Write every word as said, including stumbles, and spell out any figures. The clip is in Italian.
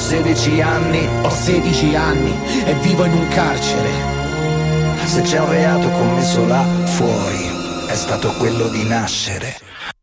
sedici anni, ho sedici anni e vivo in un carcere. Se c'è un reato commesso là fuori, è stato quello di nascere.